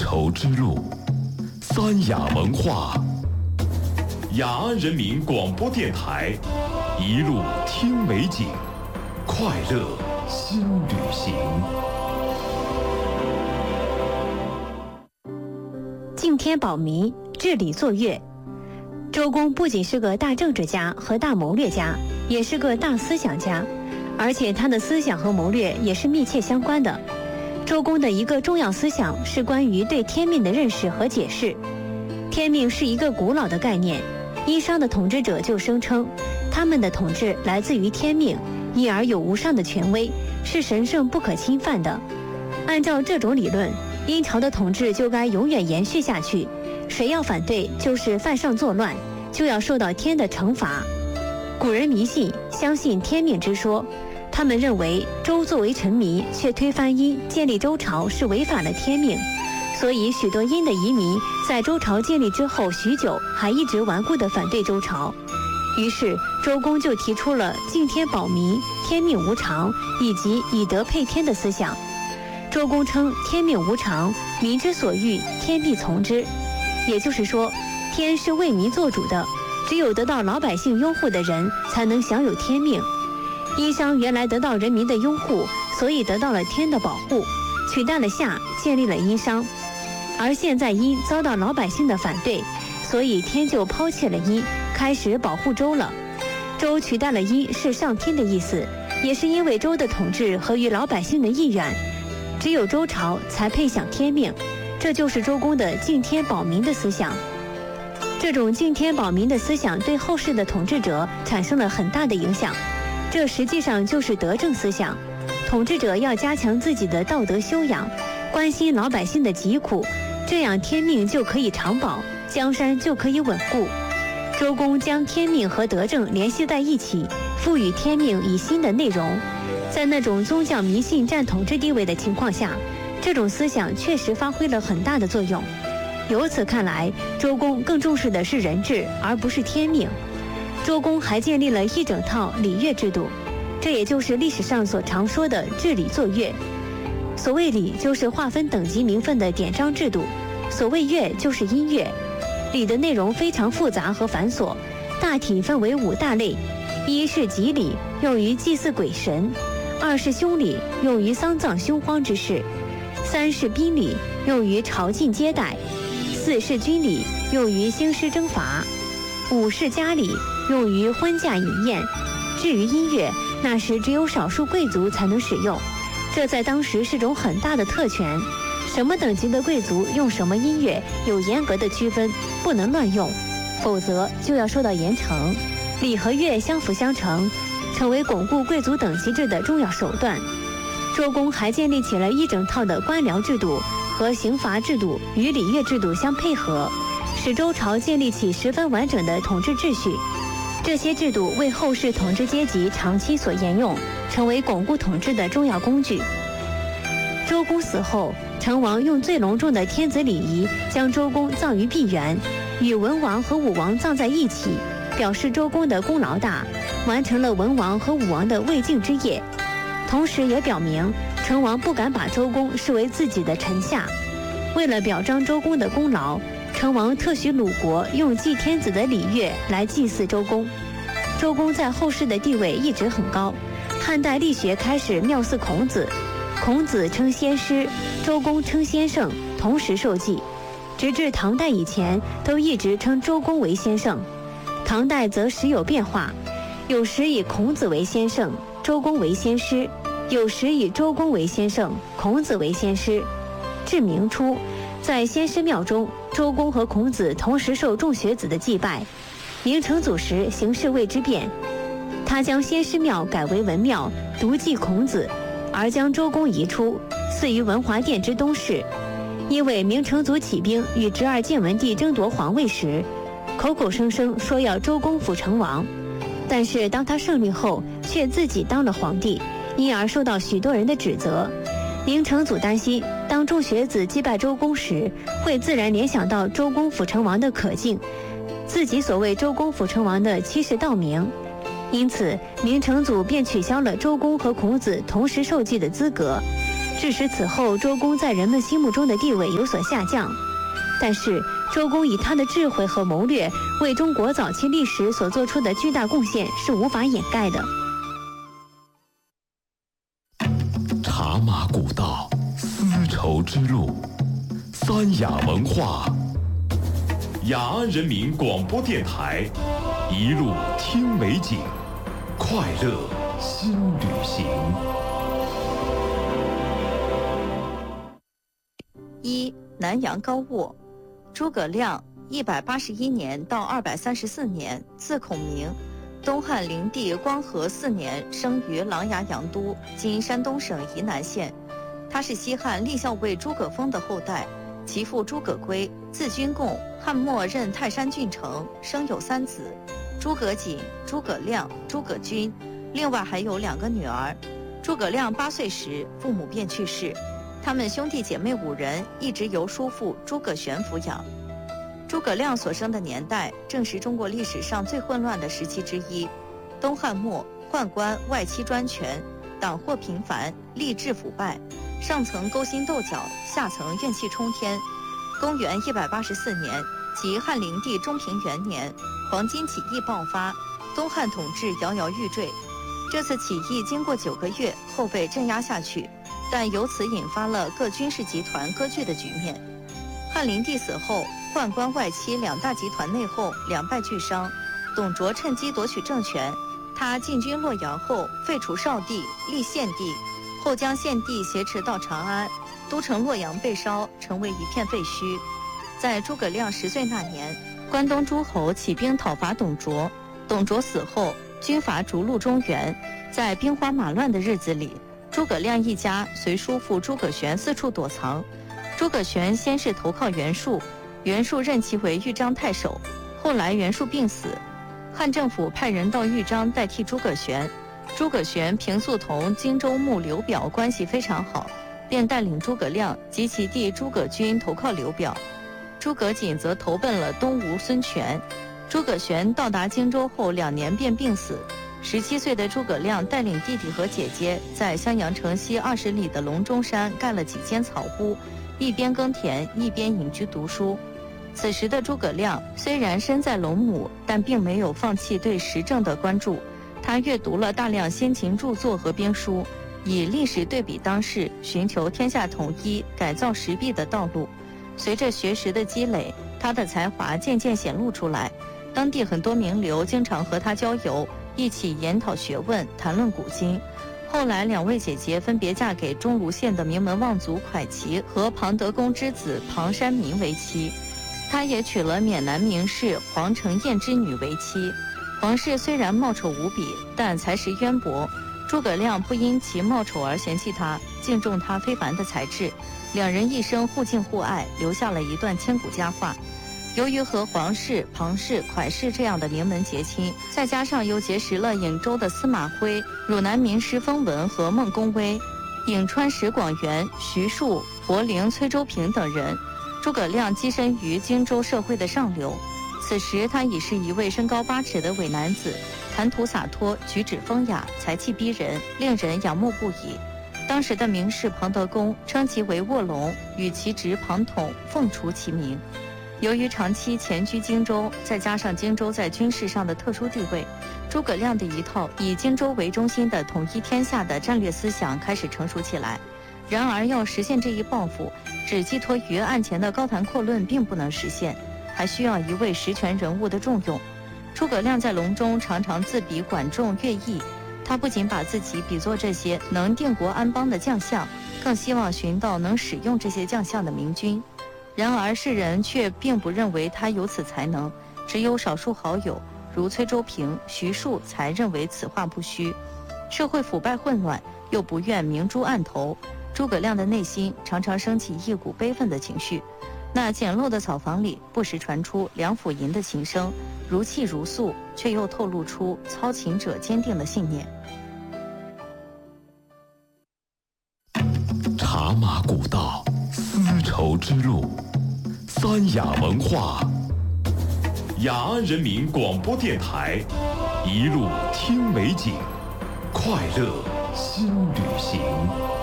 绸之路，三雅文化，雅安人民广播电台，一路听美景，快乐新旅行。 敬天保民，治理作乐。周公不仅是个大政治家和大谋略家，也是个大思想家，而且他的思想和谋略也是密切相关的。周公的一个重要思想是关于对天命的认识和解释。天命是一个古老的概念，殷商的统治者就声称，他们的统治来自于天命，因而有无上的权威，是神圣不可侵犯的。按照这种理论，殷朝的统治就该永远延续下去，谁要反对就是犯上作乱，就要受到天的惩罚。古人迷信，相信天命之说，他们认为周作为臣民却推翻殷，建立周朝是违反了天命，所以许多殷的遗民在周朝建立之后许久还一直顽固地反对周朝。于是周公就提出了敬天保民、天命无常以及以德配天的思想。周公称天命无常，民之所欲，天必从之。也就是说，天是为民做主的，只有得到老百姓拥护的人才能享有天命。殷商原来得到人民的拥护，所以得到了天的保护，取代了夏，建立了殷商。而现在殷遭到老百姓的反对，所以天就抛弃了殷，开始保护周了。周取代了殷是上天的意思，也是因为周的统治合于老百姓的意愿，只有周朝才配享天命，这就是周公的敬天保民的思想。这种敬天保民的思想对后世的统治者产生了很大的影响，这实际上就是德政思想。统治者要加强自己的道德修养，关心老百姓的疾苦，这样天命就可以长保，江山就可以稳固。周公将天命和德政联系在一起，赋予天命以新的内容。在那种宗教迷信占统治地位的情况下，这种思想确实发挥了很大的作用。由此看来，周公更重视的是人治，而不是天命。周公还建立了一整套礼乐制度，这也就是历史上所常说的治礼作乐。所谓礼，就是划分等级名分的典章制度；所谓乐，就是音乐。礼的内容非常复杂和繁琐，大体分为5大类：一是吉礼，用于祭祀鬼神；二是凶礼，用于丧葬凶荒之事；三是宾礼，用于朝觐接待；四是军礼，用于兴师征伐；五是家礼，用于婚嫁饮宴。至于音乐，那时只有少数贵族才能使用，这在当时是种很大的特权。什么等级的贵族用什么音乐有严格的区分，不能乱用，否则就要受到严惩。礼和乐相辅相成，成为巩固贵族等级制的重要手段。周公还建立起了一整套的官僚制度和刑罚制度与礼乐制度相配合，使周朝建立起十分完整的统治秩序。这些制度为后世统治阶级长期所沿用，成为巩固统治的重要工具。周公死后，成王用最隆重的天子礼仪将周公葬于毕原，与文王和武王葬在一起，表示周公的功劳大，完成了文王和武王的未竟之业，同时也表明成王不敢把周公视为自己的臣下。为了表彰周公的功劳，成王特许鲁国用祭天子的礼乐来祭祀周公。周公在后世的地位一直很高，汉代力学开始妙祀孔子，孔子称先师，周公称先圣，同时受祭，直至唐代以前都一直称周公为先圣。唐代则时有变化，有时以孔子为先圣，周公为先师；有时以周公为先圣，孔子为先师。至明初，在先师庙中，周公和孔子同时受众学子的祭拜。明成祖时形势为之变，他将先师庙改为文庙，独祭孔子，而将周公移出，祀于文华殿之东室。因为明成祖起兵与侄儿建文帝争夺皇位时，口口声声说要周公辅成王，但是当他胜利后却自己当了皇帝，因而受到许多人的指责。明成祖担心当众学子击败周公时，会自然联想到周公辅成王的可敬，自己所谓周公辅成王的欺世盗名，因此明成祖便取消了周公和孔子同时受祭的资格， 致使此后周公在人们心目中的地位有所下降。但是，周公以他的智慧和谋略为中国早期历史所做出的巨大贡献是无法掩盖的。 茶马古道，丝绸之路，三雅文化。雅安人民广播电台，一路听美景，快乐新旅行。 一、南阳高卧。诸葛亮181年到234年，字孔明，东汉灵帝光和4年生于琅琊阳都，今山东省沂南县。他是西汉立校尉诸葛丰的后代，其父诸葛圭，字君贡，汉末任泰山郡丞，生有3子：诸葛瑾、诸葛亮、诸葛均，另外还有2个女儿。诸葛亮8岁时，父母便去世。他们兄弟姐妹5人一直由叔父诸葛玄抚养。诸葛亮所生的年代正是中国历史上最混乱的时期之一。东汉末，宦官外戚专权，党祸频繁，吏治腐败，上层勾心斗角，下层怨气冲天。公元184年，即汉灵帝中平元年，黄巾起义爆发，东汉统治摇摇欲坠。这次起义经过9个月后被镇压下去，但由此引发了各军事集团割据的局面。汉灵帝死后，宦官外戚2大集团内讧，两败俱伤。董卓趁机夺取政权，他进军洛阳后，废除少帝，立献帝，后将献帝挟持到长安，都城洛阳被烧，成为一片废墟。在诸葛亮10岁那年，关东诸侯起兵讨伐董卓，董卓死后，军阀逐鹿中原。在兵荒马乱的日子里，诸葛亮一家随叔父诸葛玄四处躲藏。诸葛玄先是投靠袁术，袁术任其为豫章太守，后来袁术病死，汉政府派人到豫章代替诸葛玄。诸葛玄平素同荆州牧刘表关系非常好，便带领诸葛亮及其弟诸葛均投靠刘表。诸葛瑾则投奔了东吴孙权。诸葛玄到达荆州后2年便病死。17岁的诸葛亮带领弟弟和姐姐在襄阳城西20里的隆中山盖了几间草屋，一边耕田一边隐居读书。此时的诸葛亮虽然身在龙母，但并没有放弃对时政的关注。他阅读了大量先秦著作和兵书，以历史对比当世，寻求天下统一、改造时弊的道路。随着学识的积累，他的才华渐渐显露出来。当地很多名流经常和他交游，一起研讨学问，谈论古今。后来2位姐姐分别嫁给钟峦县的名门望族蒯齐和庞德公之子庞山民为妻，他也娶了缅南名士黄承彦之女为妻。黄氏虽然貌丑无比，但才识渊博。诸葛亮不因其貌丑而嫌弃他，敬重他非凡的才智。2人一生互敬互爱，留下了一段千古佳话。由于和黄氏、庞氏、蒯氏这样的名门结亲，再加上又结识了颍州的司马徽、汝南名师封文和孟公威、颍川石广元、徐庶、博陵崔州平等人，诸葛亮跻身于荆州社会的上流。此时他已是一位身高8尺的伪男子，谈吐洒脱，举止风雅，才气逼人，令人仰慕不已。当时的名士庞德公称其为卧龙，与其侄庞统凤雏齐名。由于长期潜居荆州，再加上荆州在军事上的特殊地位，诸葛亮的一套以荆州为中心的统一天下的战略思想开始成熟起来。然而要实现这一抱负，只寄托于案前的高谈阔论并不能实现，还需要一位实权人物的重用。诸葛亮在隆中常常自比管仲、乐毅，他不仅把自己比作这些能定国安邦的将相，更希望寻到能使用这些将相的明君。然而世人却并不认为他有此才能，只有少数好友如崔州平、徐庶才认为此话不虚。社会腐败混乱，又不愿明珠暗投，诸葛亮的内心常常升起一股悲愤的情绪。那简陋的草房里不时传出梁甫吟的琴声，如泣如诉，却又透露出操琴者坚定的信念。 茶马古道，丝绸之路，三雅文化。雅安人民广播电台，一路听美景，快乐新旅行。